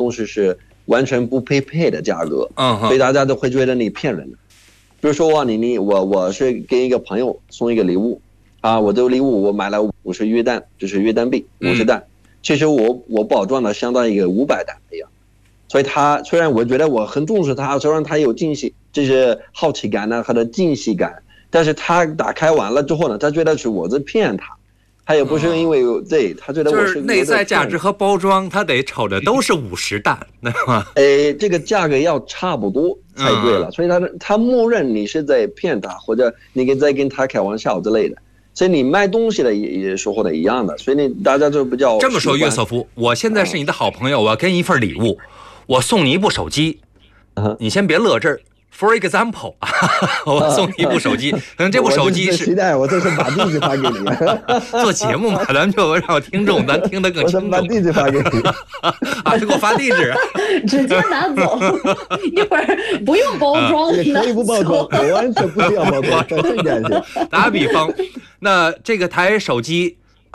东西是完全不匹配的价格，所以大家都会觉得你骗人的。比如说我是给一个朋友送一个礼物啊，我这个礼物我买了50约旦，就是约旦币50担，其实我包装的相当于一个500担一样。所以他虽然我觉得我很重视他，虽然他有惊喜，这些好奇感呢和的惊喜感，但是他打开完了之后呢，他觉得是我在骗他。他也不是因为对，他觉得我是内在价值和包装，他得瞅着都是50担，对吧？ 这个价格要差不多才对了，所以他默认你是在骗他，或者你在跟他开玩笑之类的。所以你卖东西的也说话的一样的，所以大家就比较这么说。约瑟夫，我现在是你的好朋友，我要给你一份礼物，我送你一部手机，你先别乐这儿。For example， 我送你一部手机，可能这部手机是期待，我这是把地址发给你。 做节目嘛，咱们就让听众咱听得更清楚。 我把地址发给你啊，就给我发地址， 直接拿走，一会儿不用包装， 也可以不包装，我完全不需要包装。 打个比方，那这个台手机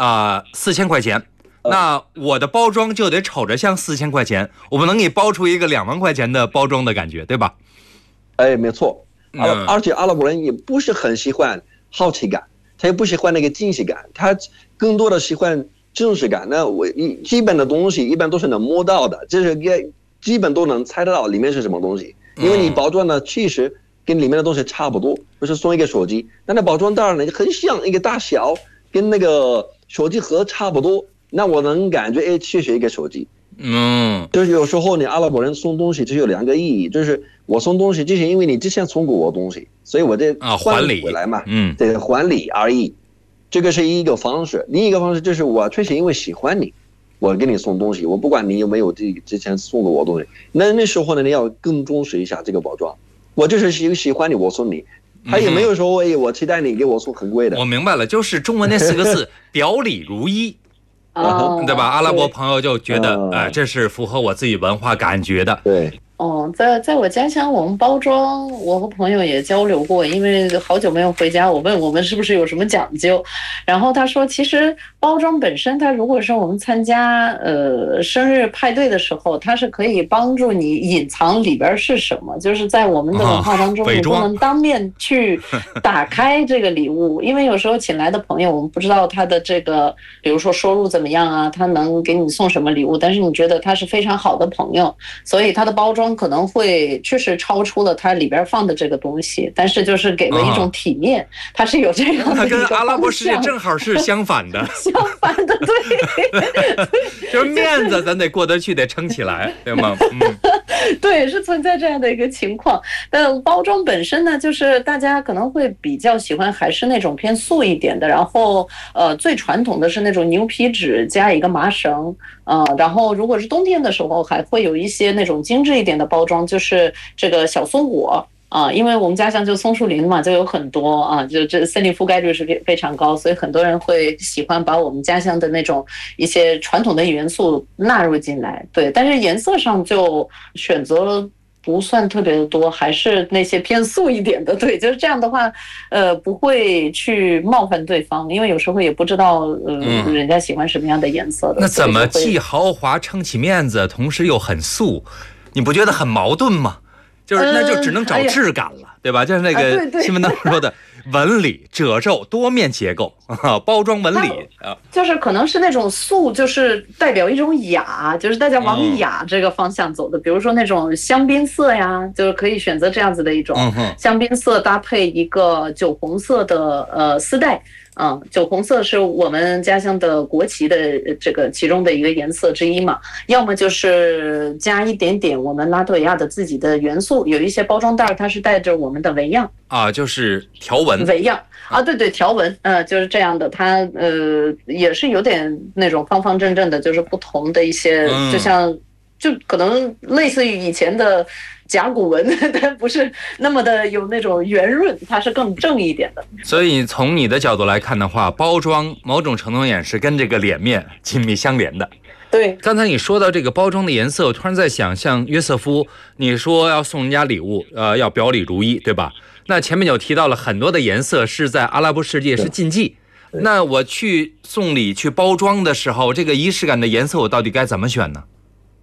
4000块钱。那我的包装就得瞅着像4000块钱，我不能给你包出一个2万块钱的包装的感觉，对吧？ 没错，而且阿拉伯人也不是很喜欢好奇感，他也不喜欢那个惊喜感，他更多的喜欢真实感。那我基本的东西一般都是能摸到的，就是基本都能猜得到里面是什么东西，因为你包装的其实跟里面的东西差不多，不是送一个手机，但那包装袋呢很像一个大小，跟那个手机盒差不多，那我能感觉确实一个手机。就是有时候你阿拉伯人送东西只有2个意义，就是我送东西就是因为你之前送过我东西，所以我这还礼回来嘛，对，还礼而已。这个是一个方式，另一个方式就是我确实因为喜欢你，我给你送东西，我不管你有没有之前送过我东西，那时候呢你要更重视一下这个包装。我就是喜欢你，我送你，他也没有说我期待你给我送很贵的。 我明白了，就是中文那4个字表里如一。对吧？阿拉伯朋友就觉得，这是符合我自己文化感觉的。 对。 在我家乡，我们包装，我和朋友也交流过，因为好久没有回家，我问我们是不是有什么讲究，然后他说，其实包装本身，它如果是我们参加生日派对的时候，它是可以帮助你隐藏里边是什么，就是在我们的文化当中，你不能当面去打开这个礼物，因为有时候请来的朋友，我们不知道他的这个，比如说收入怎么样啊，他能给你送什么礼物，但是你觉得他是非常好的朋友，所以他的包装可能会确实超出了它里边放的这个东西，但是就是给了一种体面，它是有这样的一个方向。它跟阿拉伯世界正好是相反的。 相反的，对。 就是面子咱得过得去，得撑起来，对吗？ 对，是存在这样的一个情况。但包装本身呢，就是大家可能会比较喜欢还是那种偏素一点的，然后最传统的是那种牛皮纸加一个麻绳，然后如果是冬天的时候，还会有一些那种精致一点的包装，就是这个小松果。因为我们家乡就松树林嘛，就有很多就这森林覆盖率是非常高，所以很多人会喜欢把我们家乡的那种一些传统的元素纳入进来。对，但是颜色上就选择不算特别的多，还是那些偏素一点的。对，就是这样的话，不会去冒犯对方，因为有时候也不知道人家喜欢什么样的颜色的。 那怎么既豪华撑起面子，同时又很素？你不觉得很矛盾吗？就是那就只能找质感了，对吧？就是那个新闻当中说的纹理、褶皱、多面结构包装纹理就是可能是那种素，就是代表一种雅，就是大家往雅这个方向走的。比如说那种香槟色呀，就是可以选择这样子的一种香槟色搭配一个酒红色的丝带。酒红色是我们家乡的国旗的这个其中的一个颜色之一嘛，要么就是加一点点我们拉脱维亚的自己的元素，有一些包装袋它是带着我们的纹样就是条纹纹样对，条纹就是这样的，它也是有点那种方方正正的，就是不同的一些就可能类似于以前的甲骨文，但不是那么的有那种圆润，它是更正一点的。 所以从你的角度来看的话，包装某种程度也是跟这个脸面紧密相连的。 对， 刚才你说到这个包装的颜色，我突然在想，像约瑟夫，你说要送人家礼物，要表里如一，对吧？那前面有提到了很多的颜色是在阿拉伯世界是禁忌。那我去送礼去包装的时候，这个仪式感的颜色我到底该怎么选呢？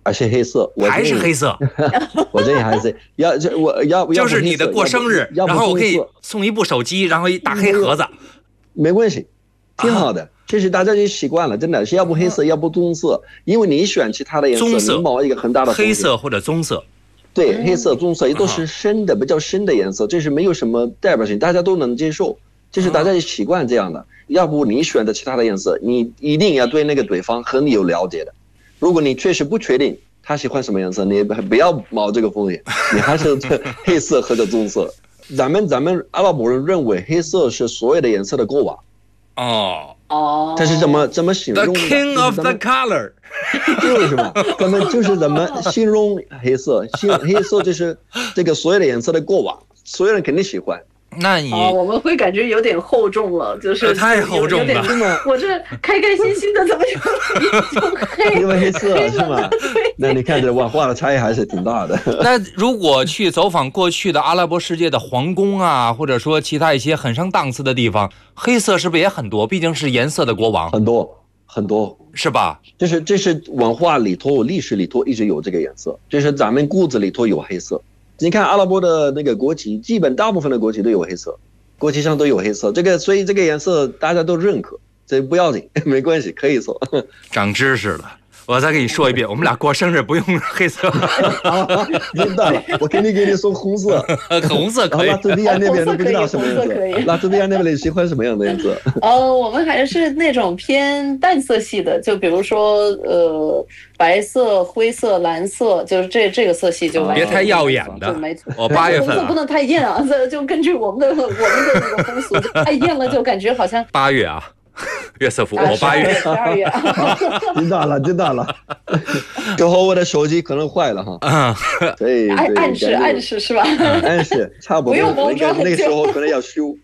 而且黑色， 还是黑色。 我建议还是要就是你的过生日，然后我可以送一部手机，然后一大黑盒子， 没关系，挺好的。这是大家就习惯了，真的是要不黑色，要不棕色，因为你选其他的颜色，你冒一个很大的风险。 黑色或者棕色。 对，黑色、棕色也都是深的，比较深的颜色，这是没有什么代表性，大家都能接受，这是大家习惯这样的。要不你选的其他的颜色，你一定要对那个对方很有了解的。如果你确实不确定他喜欢什么颜色，你不要冒这个风险，你还是黑色或者棕色。咱们阿拉伯人认为黑色是所有的颜色的国王。这是怎么形容的 ？The King of the Color， 就是嘛，咱们就是怎么形容黑色？黑色就是这个所有的颜色的国王，所有人肯定喜欢。 那你我们会感觉有点厚重了，就是太厚重了。 我这开开心心的，怎么就黑？ 因为黑色是吗？那你看这文化的差异还是挺大的。 那如果去走访过去的阿拉伯世界的皇宫啊，或者说其他一些很上档次的地方，黑色是不是也很多？毕竟是颜色的国王， 很多， 是吧？ 这是文化里头、历史里头一直有这个颜色，就是咱们骨子里头有黑色。你看阿拉伯的那个国旗，基本大部分的国旗都有黑色，国旗上都有黑色，所以这个颜色大家都认可，这不要紧，没关系，可以说。 长知识了。我再给你说一遍，我们俩过生日不用黑色。 知道了，我肯定给你送红色。 红色可以。 拉图比亚那边都不知道什么颜色。拉图比亚那边你喜欢什么样的颜色？ 我们还是那种偏淡色系的，就比如说白色、灰色、蓝色，就是这个色系就完全。 别太耀眼的。我8月份不能太艳啊，就根据我们的那个风俗，太艳了就感觉好像。 8月啊。约瑟夫，我8月 ，12月， 知道了。之后我的手机可能坏了哈。对， 暗示是吧？ 暗示差不多。 不用包装， 那个时候可能要修。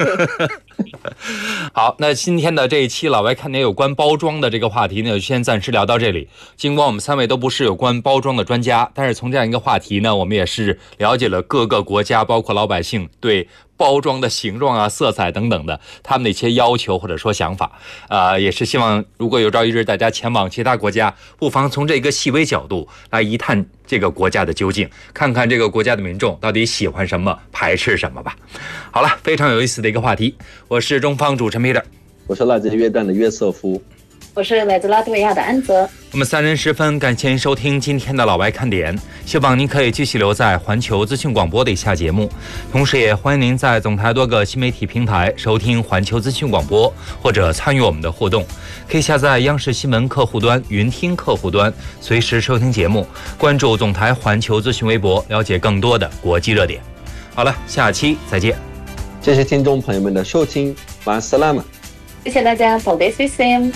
好，那今天的这一期老外看点有关包装的这个话题呢，就先暂时聊到这里。尽管我们3位都不是有关包装的专家，但是从这样一个话题呢，我们也是了解了各个国家，包括老百姓对包装的形状啊、色彩等等的他们的一些要求或者说想法，也是希望如果有朝一日大家前往其他国家，不妨从这个细微角度来一探这个国家的究竟，看看这个国家的民众到底喜欢什么、排斥什么吧。好了，非常有意思的一个话题，我是中方主持人 Peter， 我是来自约旦的约瑟夫， 我是来自拉脱维亚的安泽。 我们3人十分感谢您收听今天的老外看点，希望您可以继续留在环球资讯广播的以下节目，同时也欢迎您在总台多个新媒体平台收听环球资讯广播，或者参与我们的互动，可以下载央视新闻客户端、云听客户端，随时收听节目，关注总台环球资讯微博，了解更多的国际热点。好了，下期再见。 谢谢听众朋友们的收听，马斯拉玛。 谢谢大家 ，Paldies visiem。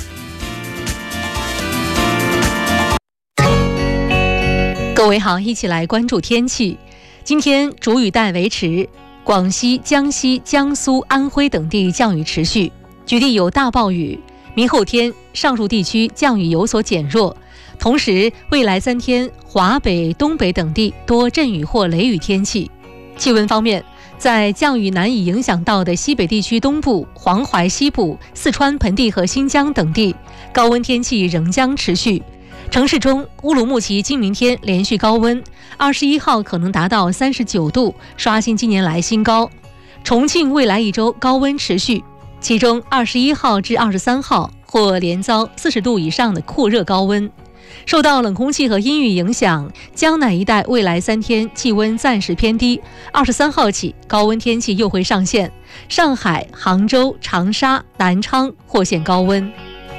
各位好，一起来关注天气。今天主雨带维持，广西、江西、江苏、安徽等地降雨持续，局地有大暴雨。明后天上述地区降雨有所减弱，同时未来3天华北、东北等地多阵雨或雷雨天气。气温方面，在降雨难以影响到的西北地区东部、黄淮西部、四川盆地和新疆等地，高温天气仍将持续。城市中，乌鲁木齐今明天连续高温，21号可能达到39度，刷新近年来新高。重庆未来一周高温持续，其中21号至23号或连遭40度以上的酷热高温。受到冷空气和阴雨影响，江南一带未来3天气温暂时偏低，23号起高温天气又会上线，上海、杭州、长沙、南昌或现高温。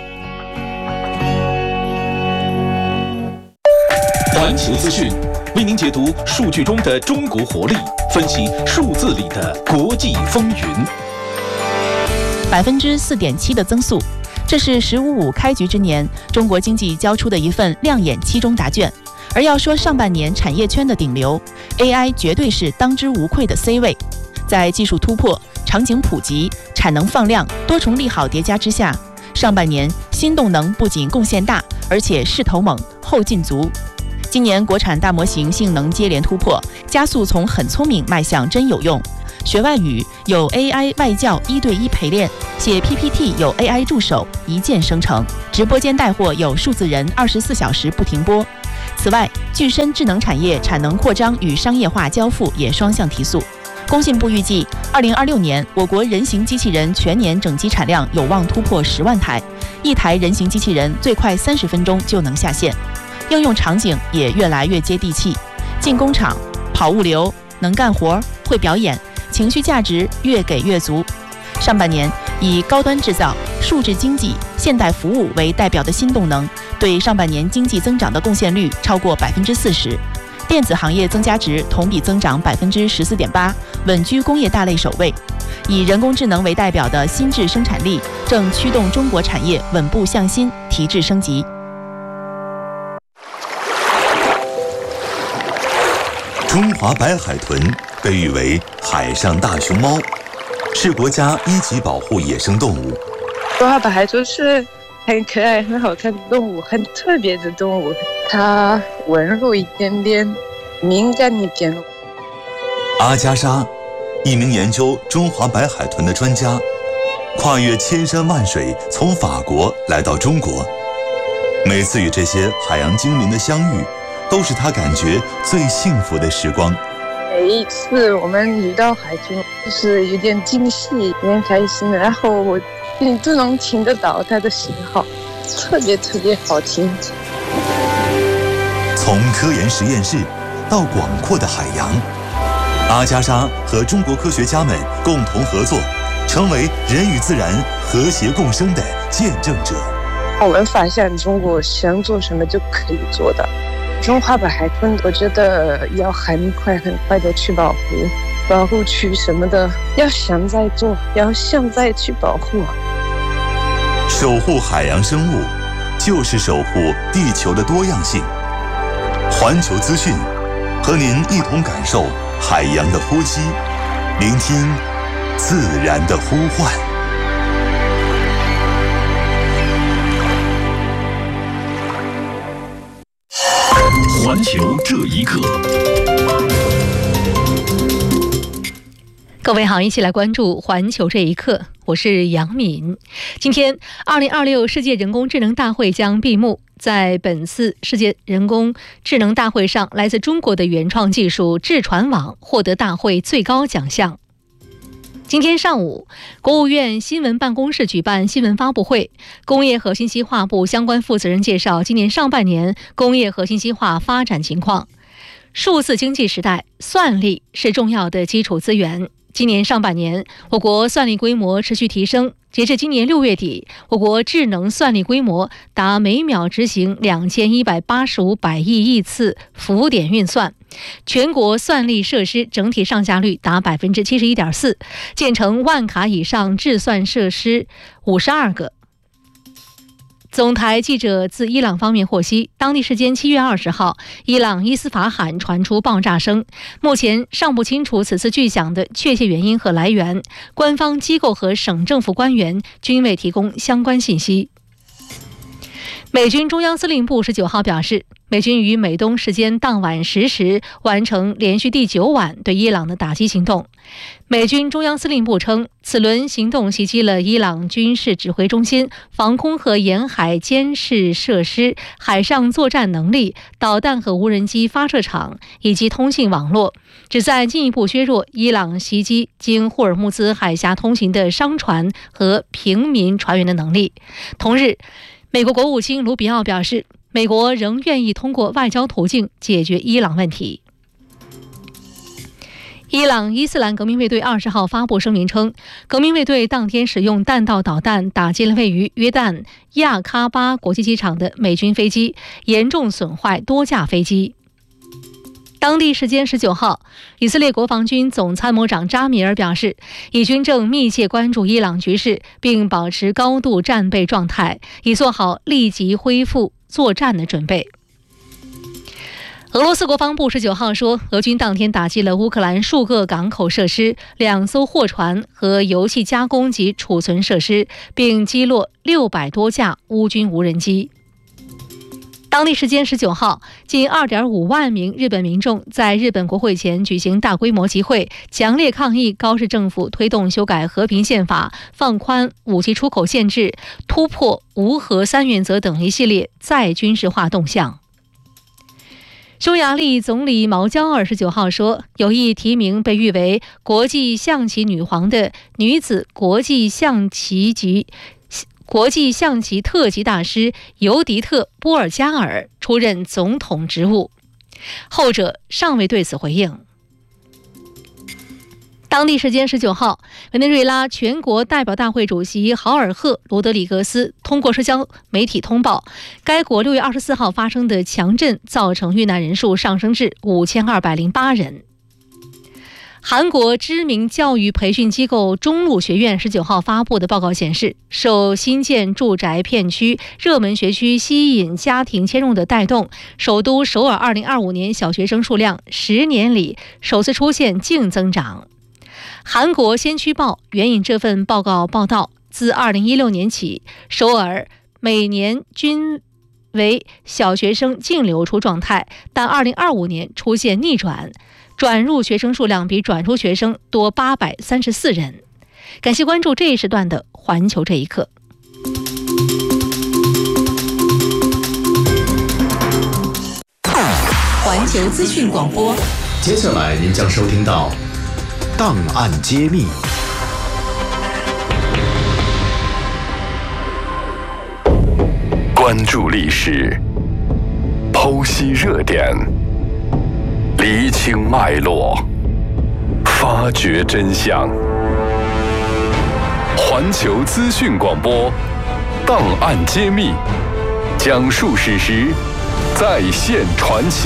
环球资讯为您解读数据中的中国活力，分析数字里的国际风云。 4.7%的增速，这是“15+5”开局之年中国经济交出的一份亮眼期中答卷。而要说上半年产业圈的顶流 ，AI 绝对是当之无愧的 C 位。在技术突破、场景普及、产能放量多重利好叠加之下，上半年新动能不仅贡献大，而且势头猛，后劲足。今年国产大模型性能接连突破，加速从很聪明迈向真有用。学外语有 AI 外教1对1陪练，写 PPT 有 AI 助手一键生成，直播间带货有数字人24小时不停播。 此外，具身智能产业产能扩张与商业化交付也双向提速。工信部预计，2026年我国人形机器人全年整机产量有望突破10万台，一台人形机器人最快30分钟就能下线，应用场景也越来越接地气，进工厂、跑物流、能干活、会表演，情绪价值越给越足。上半年，以高端制造、数字经济、现代服务为代表的新动能，对上半年经济增长的贡献率超过40%。电子行业增加值同比增长14.8%，稳居工业大类首位。以人工智能为代表的新质生产力正驱动中国产业稳步向新、提质升级。 中华白海豚被誉为海上大熊猫，是国家1级保护野生动物。 中华白海豚是很可爱、很好看的动物，很特别的动物。它温柔一点点，敏感一点。 阿加莎，一名研究中华白海豚的专家，跨越千山万水，从法国来到中国。每次与这些海洋精灵的相遇，都是他感觉最幸福的时光。 每一次我们遇到海豚，就是有点惊喜，有点开心的，然后你都能听得到它的信号，特别特别好听。 从科研实验室到广阔的海洋，阿加莎和中国科学家们共同合作，成为人与自然和谐共生的见证者。 我们发现中国想做什么就可以做到。中华白海豚，我觉得要很快的去保护区什么的，要现在做，要现在去保护。 守护海洋生物，就是守护地球的多样性。环球资讯，和您一同感受海洋的呼吸，聆听自然的呼唤。 环球这一刻。 各位好，一起来关注环球这一刻，我是杨敏。今天2026世界人工智能大会将闭幕，在本次世界人工智能大会上，来自中国的原创技术智传网获得大会最高奖项。今天上午，国务院新闻办公室举办新闻发布会，工业和信息化部相关负责人介绍今年上半年工业和信息化发展情况。数字经济时代，算力是重要的基础资源。今年上半年，我国算力规模持续提升。截至今年6月底，我国智能算力规模达每秒执行2185百亿次服务点运算，全国算力设施整体上架率达71.4%，建成万卡以上智算设施52个。总台记者自伊朗方面获悉，当地时间7月20号，伊朗伊斯法罕传出爆炸声，目前尚不清楚此次巨响的确切原因和来源，官方机构和省政府官员均未提供相关信息。美军中央司令部19号表示，美军于美东时间当晚10时完成连续第9晚对伊朗的打击行动。美军中央司令部称，此轮行动袭击了伊朗军事指挥中心、防空和沿海监视设施、海上作战能力、导弹和无人机发射场以及通信网络，旨在进一步削弱伊朗袭击经霍尔木兹海峡通行的商船和平民船员的能力。同日，美国国务卿卢比奥表示，美国仍愿意通过外交途径解决伊朗问题。伊朗伊斯兰革命卫队20号发布声明称，革命卫队当天使用弹道导弹打击了位于约旦亚喀巴国际机场的美军飞机，严重损坏多架飞机。当地时间19号，以色列国防军总参谋长扎米尔表示，以军正密切关注伊朗局势，并保持高度战备状态，以做好立即恢复作战的准备。俄罗斯国防部19号说，俄军当天打击了乌克兰数个港口设施、2艘货船和油气加工及储存设施，并击落600多架乌军无人机。当地时间19号，近2.5万名日本民众在日本国会前举行大规模集会，强烈抗议高市政府推动修改和平宪法、放宽武器出口限制、突破无核3原则等一系列再军事化动向。 匈牙利总理毛焦尔19号说，有意提名被誉为国际象棋女皇的女子国际象棋特级大师尤迪特·波尔加尔出任总统职务，后者尚未对此回应。当地时间19号，委内瑞拉全国代表大会主席豪尔赫·罗德里格斯通过社交媒体通报，该国6月24号发生的强震造成遇难人数上升至5208人。韩国知名教育培训机构中路学院19号发布的报告显示，受新建住宅片区、热门学区吸引家庭迁入的带动，首都首尔2025年小学生数量10年里首次出现净增长。韩国先驱报援引这份报告报道，自2016年起，首尔每年均为小学生净流出状态，但2025年出现逆转，转入学生数量比转出学生多834人。感谢关注这一时段的环球这一刻。 环球资讯广播，接下来您将收听到档案揭秘。 关注历史，剖析热点，厘清脉络，发掘真相。环球资讯广播，档案揭秘，讲述史实，再现传奇。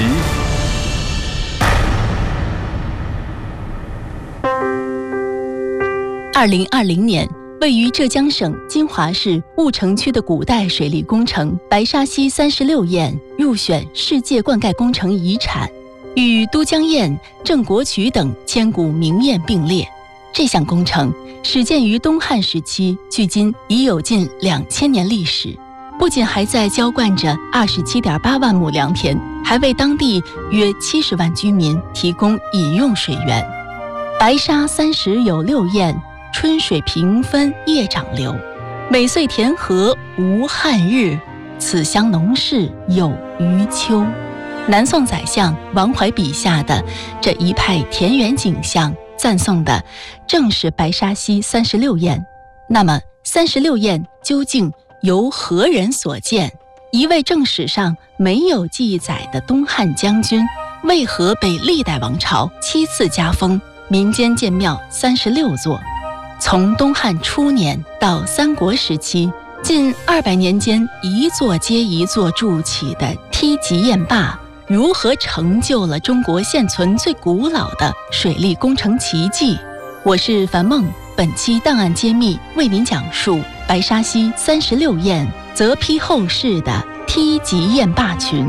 2020年，位于浙江省金华市婺城区的古代水利工程白沙溪36堰入选世界灌溉工程遗产，与都江堰、郑国渠等千古名堰并列。这项工程始建于东汉时期，距今已有近2000年历史，不仅还在浇灌着27.8万亩良田，还为当地约70万居民提供饮用水源。白沙30有6堰，春水平分夜长流，每岁田禾无旱日，此乡农事有余秋。南宋宰相王怀笔下的这一派田园景象，赞颂的正是白沙溪36堰。那么36堰究竟由何人所建？一位正史上没有记载的东汉将军，为何被历代王朝7次加封？民间建庙36座。从东汉初年到三国时期，近200年间，一座接一座筑起的梯级堰坝，如何成就了中国现存最古老的水利工程奇迹？我是樊梦，本期档案揭秘为您讲述白沙溪36堰择批后世的梯级堰坝群。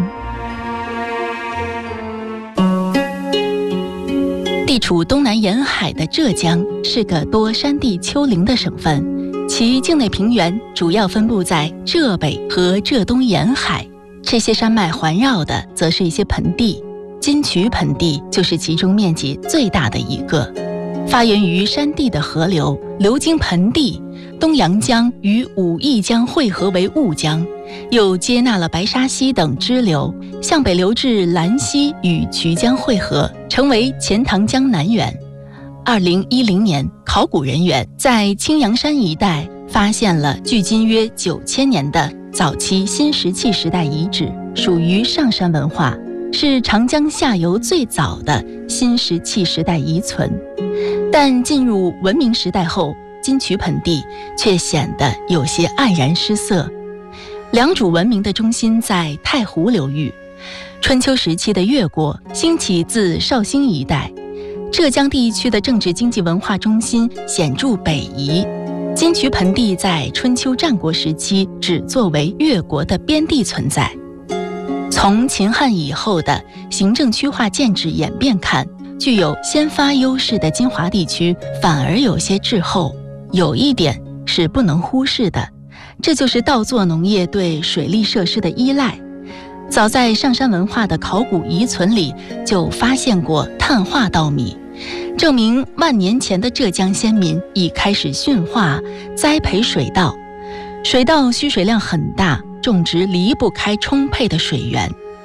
地处东南沿海的浙江是个多山地丘陵的省份，其境内平原主要分布在浙北和浙东沿海，这些山脉环绕的则是一些盆地，金渠盆地就是其中面积最大的一个。发源于山地的河流流经盆地，东阳江与武义江汇合为婺江，又接纳了白沙溪等支流，向北流至兰溪与渠江汇合，成为钱塘江南源。2010年，考古人员在青阳山一带发现了距今约9000年的早期新石器时代遗址，属于上山文化，是长江下游最早的新石器时代遗存。但进入文明时代后，金渠盆地却显得有些黯然失色。良渚文明的中心在太湖流域，春秋时期的越国兴起自绍兴一带，浙江地区的政治经济文化中心显著北移。金渠盆地在春秋战国时期只作为越国的边地存在。从秦汉以后的行政区划建制演变看，具有先发优势的金华地区反而有些滞后。有一点是不能忽视的，这就是稻作农业对水利设施的依赖。早在上山文化的考古遗存里就发现过碳化稻米，证明万年前的浙江先民已开始驯化栽培水稻。水稻需水量很大，种植离不开充沛的水源。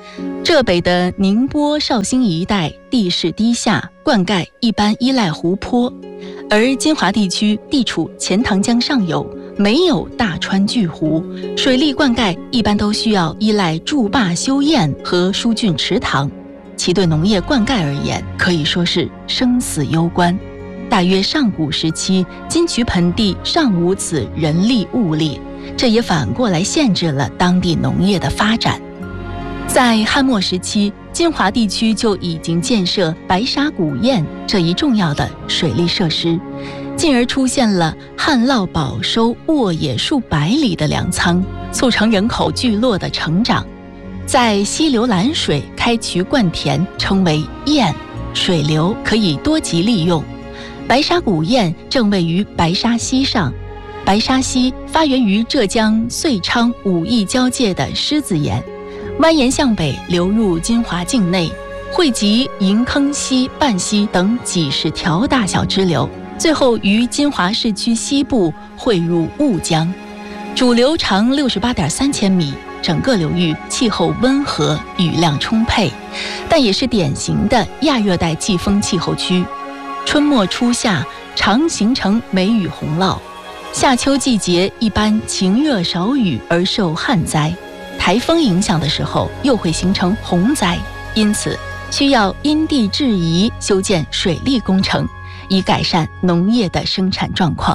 浙北的宁波、绍兴一带地势低下，灌溉一般依赖湖泊，而金华地区地处钱塘江上游，没有大川巨湖，水利灌溉一般都需要依赖筑坝修堰和疏浚池塘，其对农业灌溉而言可以说是生死攸关。大约上古时期，金渠盆地尚无此人力物力，这也反过来限制了当地农业的发展。在汉末时期，金华地区就已经建设白沙古堰这一重要的水利设施，进而出现了旱涝保收、沃野数百里的粮仓，促成人口聚落的成长。在溪流拦水、开渠灌田，称为堰，水流可以多级利用。白沙古堰正位于白沙溪上，白沙溪发源于浙江遂昌武义交界的狮子岩，蜿蜒向北流入金华境内，汇集银坑溪、半溪等几十条大小支流，最后于金华市区西部汇入婺江。主流长68.3千米，整个流域气候温和，雨量充沛，但也是典型的亚热带季风气候区。春末初夏常形成梅雨洪涝，夏秋季节一般晴热少雨而受旱灾，台风影响的时候又会形成洪灾，因此需要因地制宜修建水利工程，以改善农业的生产状况。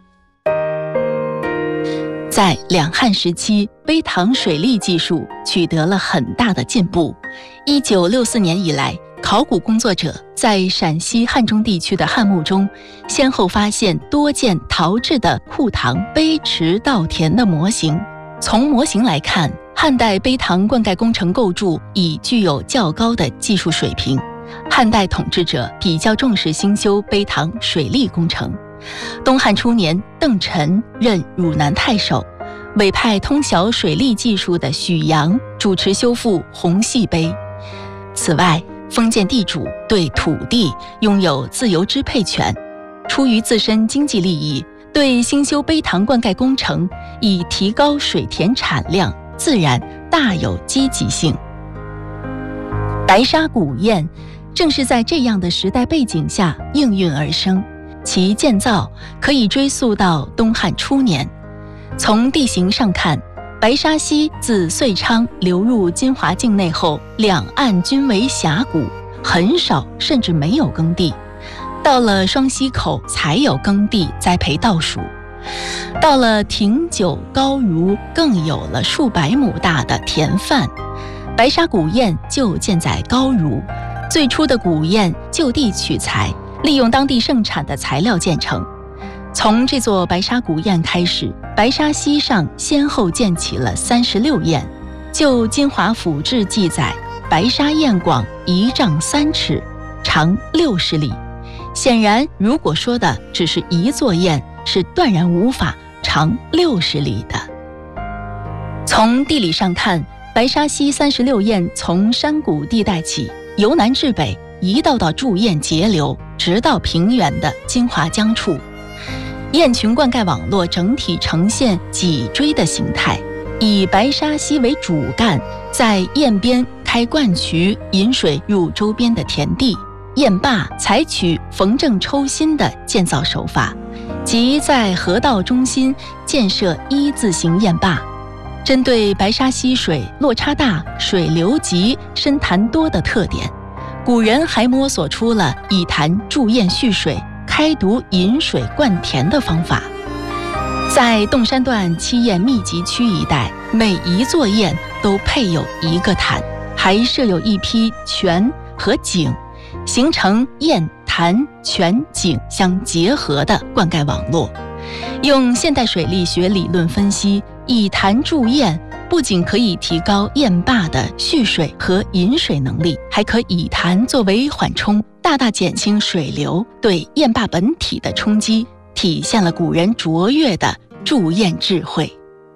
在两汉时期，陂塘水利技术取得了很大的进步。1964年以来，考古工作者在陕西汉中地区的汉墓中，先后发现多件陶制的库塘、陂池、稻田的模型。从模型来看，汉代陂塘灌溉工程构筑已具有较高的技术水平。汉代统治者比较重视兴修陂塘水利工程。东汉初年，邓晨任汝南太守，委派通晓水利技术的许阳主持修复洪系陂。此外，封建地主对土地拥有自由支配权，出于自身经济利益，对兴修陂塘灌溉工程以提高水田产量，自然大有积极性。白沙古堰正是在这样的时代背景下应运而生，其建造可以追溯到东汉初年。从地形上看，白沙溪自遂昌流入金华境内后，两岸均为峡谷，很少甚至没有耕地。到了双溪口才有耕地栽培稻黍。到了亭酒、高如，更有了数百亩大的田范。白沙古堰就建在高如，最初的古堰就地取材，利用当地盛产的材料建成。从这座白沙古堰开始，白沙溪上先后建起了36堰。就金华府志记载，白沙堰广1丈3尺，长60里。显然，如果说的只是一座堰，是断然无法长60里的。从地理上看，白沙溪36堰从山谷地带起，由南至北一道道筑堰截流，直到平原的金华江处。堰群灌溉网络整体呈现脊椎的形态，以白沙溪为主干，在堰边开灌渠，引水入周边的田地。堰坝采取缝正抽心的建造手法，即在河道中心建设一字形堰坝。针对白沙溪水落差大、水流急、深潭多的特点，古人还摸索出了以潭筑堰蓄水、开渎引水灌田的方法。在洞山段7堰密集区一带，每一座堰都配有一个潭，还设有一批泉和井，形成堰、潭、泉、井相结合的灌溉网络。用现代水利学理论分析，以潭筑堰不仅可以提高堰坝的蓄水和引水能力，还可以潭作为缓冲，大大减轻水流对堰坝本体的冲击，体现了古人卓越的筑堰智慧。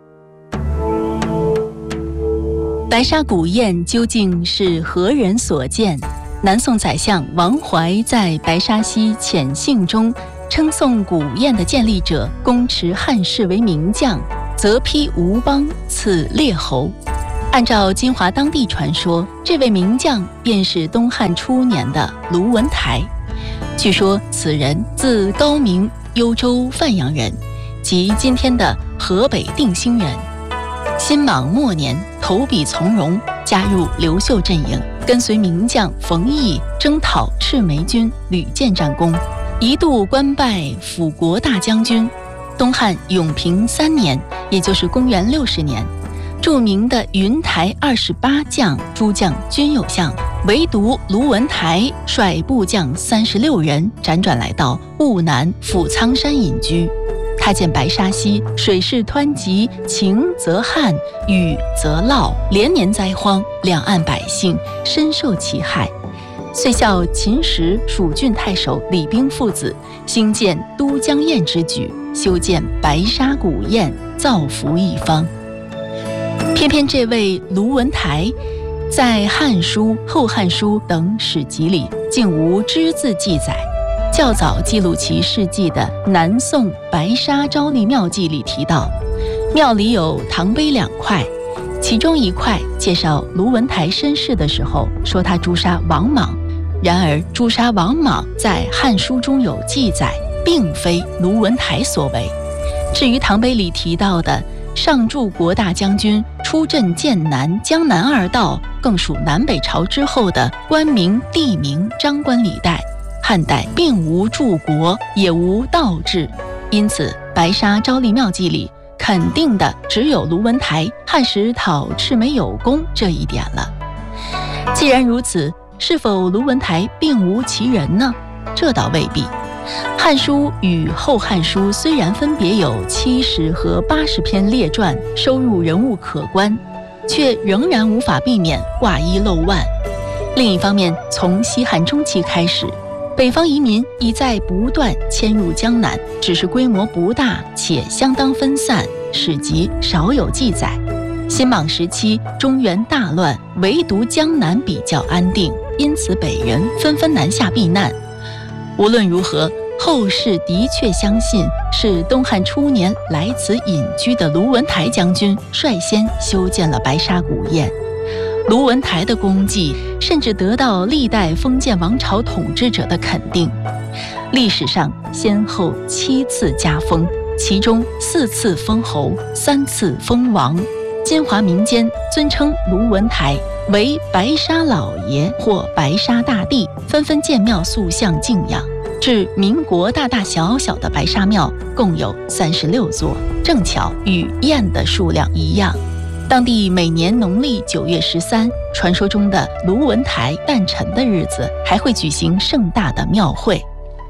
白沙古堰究竟是何人所建？南宋宰相王怀在《白沙溪浅信》中称颂古堰的建立者公持汉室为名将，则披吴邦，赐列侯。 按照金华当地传说，这位名将便是东汉初年的卢文台。据说此人字高明，幽州范阳人，即今天的河北定兴人。新莽末年投笔从戎，加入刘秀阵营，跟随名将冯异征讨赤眉军，屡建战功，一度官拜辅国大将军。东汉永平3年，也就是公元60年，著名的云台28将诸将均有相，唯独卢文台率部将36人辗转来到婺南抚苍山隐居。他见白沙溪水势湍急，晴则旱，雨则涝，连年灾荒，两岸百姓深受其害。遂效秦时蜀郡太守李冰父子兴建都江堰之举，修建白沙古堰，造福一方。偏偏这位卢文台在《汉书》《后汉书》等史籍里竟无只字记载。较早记录其事迹的南宋白沙昭历庙记里提到，庙里有唐碑2块，其中一块介绍卢文台身世的时候说他诛杀王莽，然而诛杀王莽在《汉书》中有记载，并非卢文台所为。至于唐碑里提到的上柱国大将军出镇剑南、江南2道，更属南北朝之后的官名、地名、章官礼代。汉代并无柱国，也无道制，因此白沙昭历庙记里肯定的只有卢文台汉时讨赤眉有功这一点了。既然如此，是否卢文台并无其人呢？这倒未必。《汉书》与《后汉书》虽然分别有70和80篇列传，收入人物可观，却仍然无法避免挂一漏万。另一方面，从西汉中期开始，北方移民已在不断迁入江南，只是规模不大且相当分散，史籍少有记载。新莽时期中原大乱，唯独江南比较安定，因此北人纷纷南下避难。无论如何，后世的确相信是东汉初年来此隐居的卢文台将军率先修建了白沙古堰。卢文台的功绩甚至得到历代封建王朝统治者的肯定，历史上先后7次加封，其中4次封侯，3次封王。金华民间尊称卢文台为白沙老爷或白沙大帝，纷纷建庙塑像敬仰。至民国大大小小的白沙庙共有36座，正巧与堰的数量一样。当地每年农历9月13，传说中的卢文台诞辰的日子，还会举行盛大的庙会。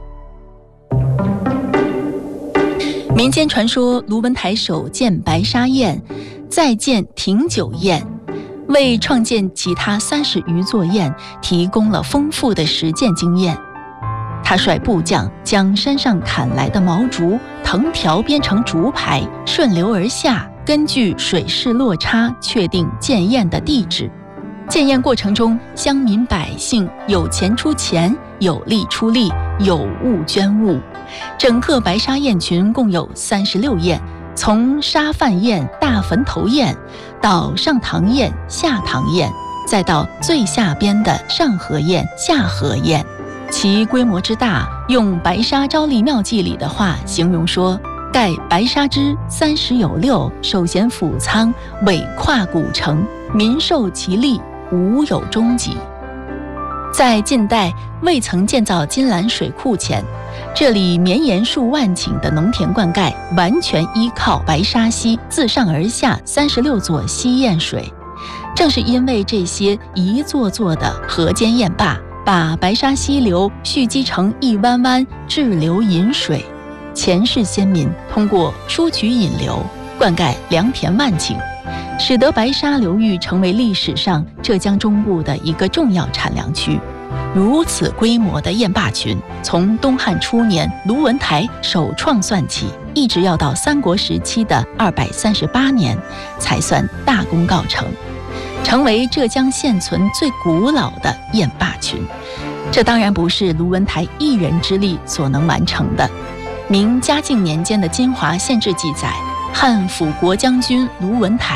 民间传说卢文台首建白沙堰，再建亭酒堰，为创建其他30余座堰提供了丰富的实践经验。他率部将将山上砍来的毛竹藤条编成竹排，顺流而下，根据水势落差确定建堰的地址。建堰过程中，乡民百姓有钱出钱，有力出力，有物捐物。整个白沙堰群共有36堰，从沙饭堰、大坟头堰到上塘堰、下塘堰，再到最下边的上河堰、下河堰。其规模之大，用白沙昭历庙记里的话形容说，盖白沙之30有6，首衔辅仓，尾跨古城，民受其利，无有终极。在近代未曾建造金兰水库前，这里绵延数万顷的农田灌溉完全依靠白沙溪自上而下36座溪堰水。正是因为这些一座座的河间堰坝，把白沙溪流蓄积成一湾湾滞留引水。前世先民通过疏渠引流，灌溉良田万顷，使得白沙流域成为历史上浙江中部的一个重要产粮区。如此规模的堰坝群，从东汉初年卢文台首创算起，一直要到三国时期的238年，才算大功告成，成为浙江现存最古老的堰坝群。这当然不是卢文台一人之力所能完成的。明嘉靖年间的金华县志记载，汉辅国将军卢文台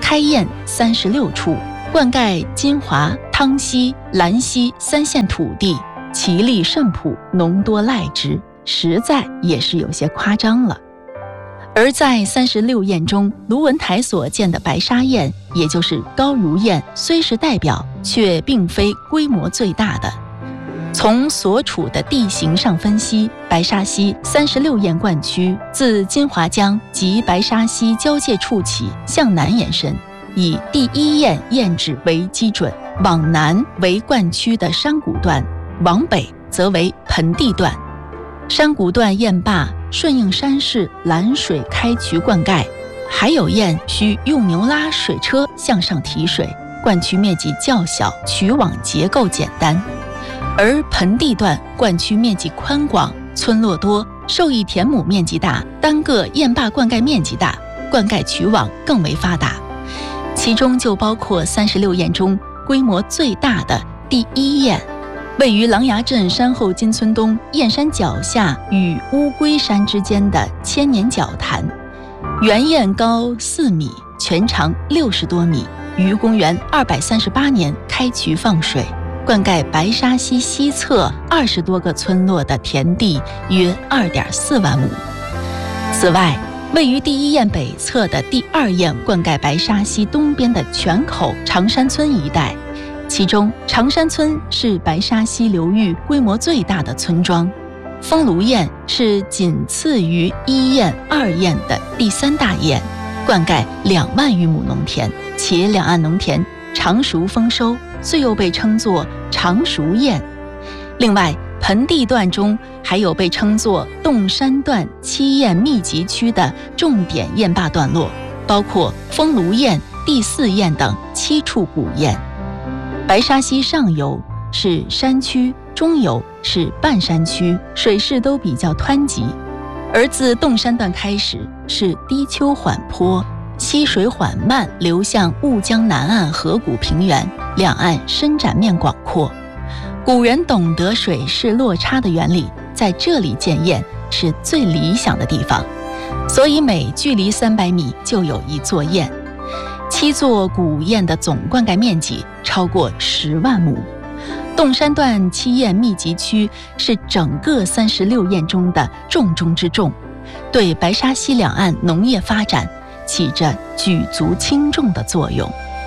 开堰36处，灌溉金华、汤溪、兰溪3县土地，其力甚朴，农多赖之，实在也是有些夸张了。而在36堰中，卢文台所建的白沙堰，也就是高如堰，虽是代表，却并非规模最大的。从所处的地形上分析，白沙溪36堰灌区自金华江及白沙溪交界处起向南延伸，以第一堰堰址为基准，往南为灌区的山谷段，往北则为盆地段。山谷段堰坝顺应山势拦水开渠灌溉，还有堰需用牛拉水车向上提水，灌区面积较小，渠网结构简单。而盆地段灌区面积宽广，村落多，受益田亩面积大，单个堰坝灌溉面积大，灌溉渠网更为发达。其中就包括36堰中规模最大的第一堰，位于琅琊镇山后金村东堰山脚下与乌龟山之间的千年角潭，原堰高4米，全长60多米，于公元238年开渠放水，灌溉白沙溪西侧20多个村落的田地约2.4万亩。此外，位于第一堰北侧的第二堰灌溉白沙溪东边的泉口长山村一带，其中长山村是白沙溪流域规模最大的村庄，丰卢堰是仅次于一堰、二堰的第3大堰，灌溉2万余亩农田，且两岸农田常熟丰收，遂又被称作常熟堰。另外，盆地段中还有被称作洞山段7堰密集区的重点堰坝段落，包括丰卢堰、第4堰等7处古堰。白沙溪上游是山区，中游是半山区，水势都比较湍急，而自洞山段开始是低丘缓坡，溪水缓慢流向婺江南岸河谷平原，两岸伸展面广阔。古人懂得水势落差的原理，在这里建堰是最理想的地方，所以每距离300米就有一座堰。7座古堰的总灌溉面积超过10万亩。洞山段7堰密集区是整个36堰中的重中之重，对白沙溪两岸农业发展起着举足轻重的作用。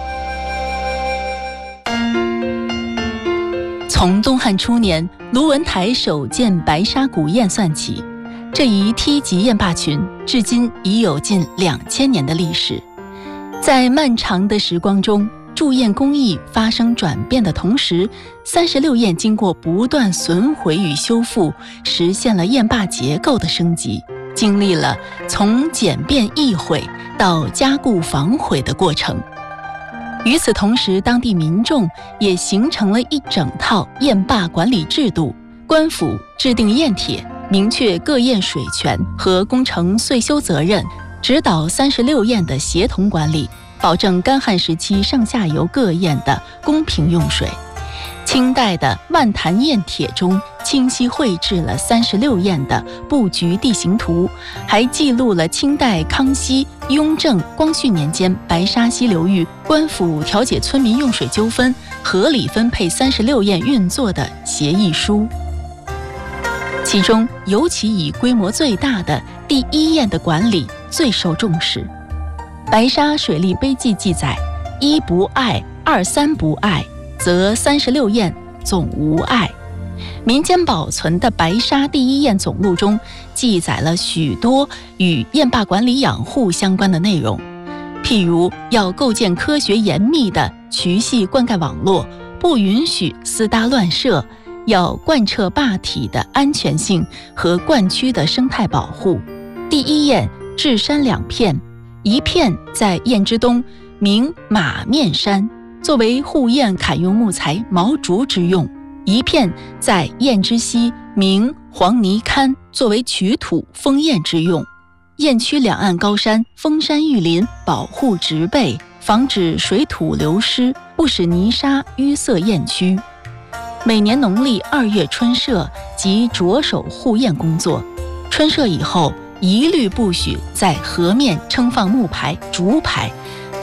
从东汉初年卢文台首建白沙古堰算起，这一梯级堰坝群至今已有近2000年的历史。在漫长的时光中，筑堰工艺发生转变的同时，36堰经过不断损毁与修复，实现了堰坝结构的升级，经历了从简便易毁到加固防毁的过程。与此同时，当地民众也形成了一整套堰坝管理制度，官府制定堰帖，明确各堰水权和工程岁修责任，指导36堰的协同管理，保证干旱时期上下游各堰的公平用水。清代的《漫谈堰帖》中清晰绘制了36堰的布局地形图，还记录了清代康熙、雍正、光绪年间白沙溪流域官府调解村民用水纠纷、合理分配36堰运作的协议书。其中尤其以规模最大的第一堰的管理最受重视。白沙水利碑记记载：1不碍，2、3不碍，则36堰总无碍。民间保存的白沙第一堰总录中记载了许多与堰坝管理养护相关的内容，譬如要构建科学严密的渠系灌溉网络，不允许私搭乱设，要贯彻坝体的安全性和灌区的生态保护。第一堰治山2片，一片在堰之东，名马面山，作为护堰砍用木材毛竹之用；一片在堰之西，名黄泥勘，作为取土封堰之用。堰区两岸高山，封山育林，保护植被，防止水土流失，不使泥沙淤塞堰区。每年农历2月春社即着手护堰工作，春社以后一律不许在河面撑放木牌、竹牌，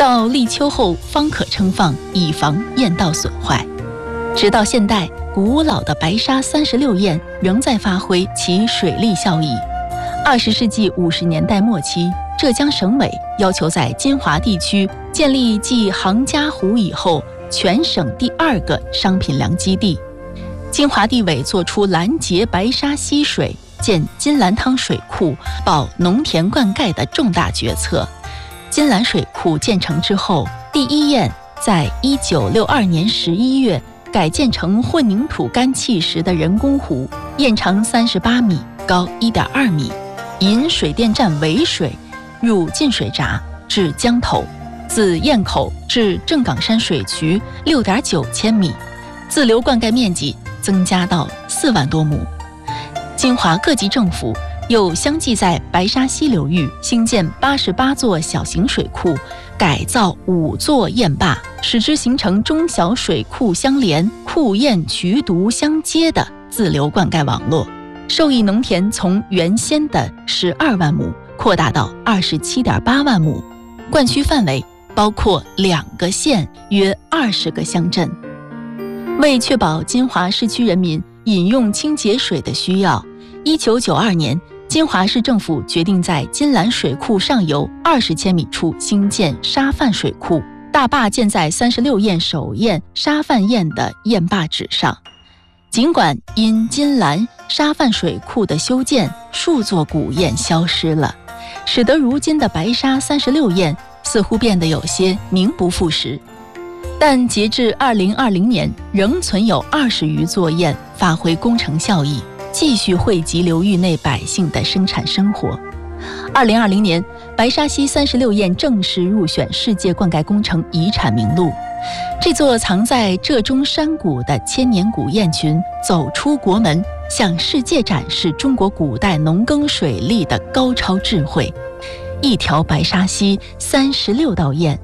到立秋后方可盛放，以防雁道损坏。直到现代，古老的白沙36堰仍在发挥其水利效益。20世纪50年代末期，浙江省委要求在金华地区建立继杭嘉湖以后全省第2个商品粮基地。金华地委做出拦截白沙溪水、建金兰汤水库、保农田灌溉的重大决策。金兰水库建成之后，第1堰在1962年11月改建成混凝土干砌石的人工湖，堰长38米，高1.2米。引水电站尾水入进水闸至江头，自堰口至正岗山水渠6.9千米，自流灌溉面积增加到4万多亩。金华各级政府又相继在白沙溪流域兴建88座小型水库，改造5座堰坝，使之形成中小水库相连、库堰渠渎相接的自流灌溉网络。受益农田从原先的12万亩扩大到27.8万亩，灌区范围包括2个县，约20个乡镇。为确保金华市区人民饮用清洁水的需要，1992年，金华市政府决定在金兰水库上游20千米处兴建沙泛水库，大坝建在36堰首堰沙泛堰的堰坝址上。尽管因金兰沙泛水库的修建，数座古堰消失了，使得如今的白沙36堰似乎变得有些名不副实。但截至2020年，仍存有20余座堰发挥工程效益，继续惠及流域内百姓的生产生活。2020年，白沙溪36堰正式入选世界灌溉工程遗产名录。这座藏在浙中山谷的千年古堰群走出国门，向世界展示中国古代农耕水利的高超智慧。一条白沙溪，36道堰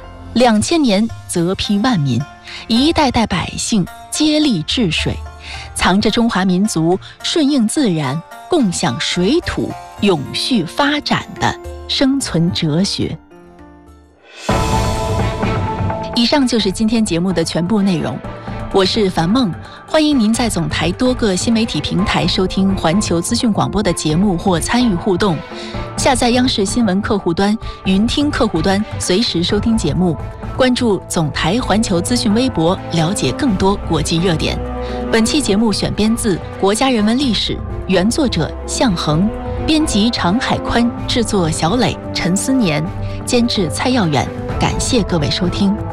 ，2000年泽披万民，一代代百姓接力治水，藏着中华民族顺应自然、共享水土、永续发展的生存哲学。以上就是今天节目的全部内容，我是樊梦，欢迎您在总台多个新媒体平台收听环球资讯广播的节目或参与互动。下载央视新闻客户端、云听客户端，随时收听节目。关注总台环球资讯微博，了解更多国际热点。本期节目选编自《国家人文历史》，原作者向恒，编辑常海宽，制作小磊、陈思年，监制蔡耀远。感谢各位收听。